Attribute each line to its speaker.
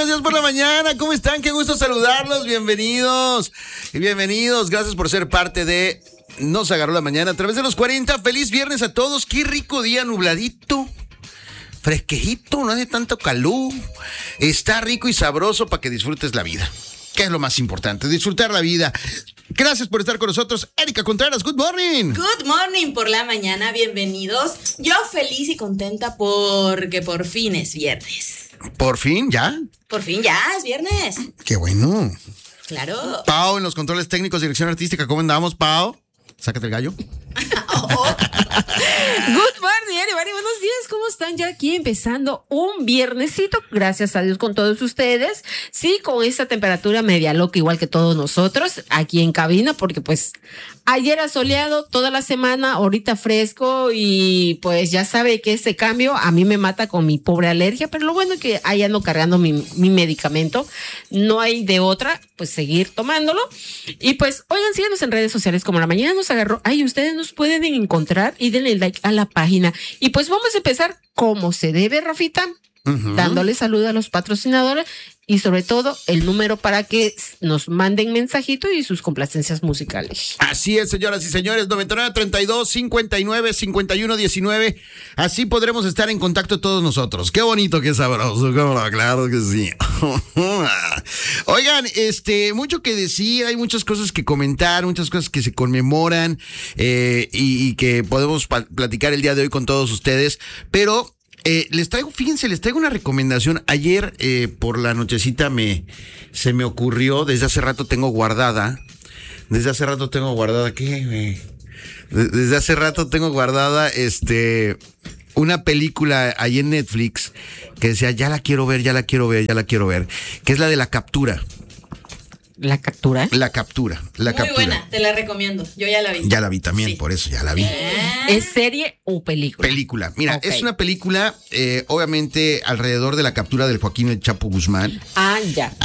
Speaker 1: buenos días por la mañana. ¿Cómo están? Qué gusto saludarlos. Bienvenidos. Y bienvenidos. Gracias por ser parte de Nos Agarró la Mañana a través de los 40. Feliz viernes a todos. Qué rico día, nubladito, fresquejito, no hace tanto calor. Está rico y sabroso para que disfrutes la vida. ¿Qué es lo más importante? Disfrutar la vida. Gracias por estar con nosotros. Erika Contreras, good morning.
Speaker 2: Good morning por la mañana, bienvenidos. Yo feliz y contenta porque por fin es viernes.
Speaker 1: ¿Por fin? ¿Ya?
Speaker 2: Por fin ya es viernes.
Speaker 1: Qué bueno.
Speaker 2: Claro.
Speaker 1: Pau en los controles técnicos, dirección artística. ¿Cómo andamos, Pau? Sácate el gallo.
Speaker 3: Good morning, everybody. Buenos días, ¿cómo están? Ya aquí empezando un viernesito, gracias a Dios con todos ustedes. Sí, con esta temperatura media loca, igual que todos nosotros, aquí en cabina, porque pues ayer soleado toda la semana, ahorita fresco y pues ya sabe que este cambio a mí me mata con mi pobre alergia, pero lo bueno es que ahí ando cargando mi medicamento, no hay de otra, pues seguir tomándolo. Y pues, oigan, síganos en redes sociales como La Mañana Nos Agarró. Ahí ustedes nos pueden encontrar y denle like a la página. Y pues vamos a empezar como se debe, Rafita, dándole salud a los patrocinadores y sobre todo el número para que nos manden mensajito y sus complacencias musicales.
Speaker 1: Así es, señoras y señores, 9932-595119. Así podremos estar en contacto todos nosotros. Qué bonito, qué sabroso, claro que sí. Oigan, mucho que decir, hay muchas cosas que comentar, muchas cosas que se conmemoran y que podemos platicar el día de hoy con todos ustedes, pero les traigo una recomendación. Ayer por la nochecita se me ocurrió, desde hace rato tengo guardada una película ahí en Netflix que decía, ya la quiero ver, que es la de La Captura.
Speaker 3: ¿La captura?
Speaker 1: La captura.
Speaker 2: Muy buena, te la recomiendo. Yo ya la vi.
Speaker 1: Ya la vi también,
Speaker 2: sí.
Speaker 1: Por eso ya la vi.
Speaker 3: ¿Es serie o película?
Speaker 1: Película. Mira,
Speaker 3: Okay.
Speaker 1: Es una película, obviamente, alrededor de la captura del Joaquín El Chapo Guzmán.
Speaker 3: Ah, ya.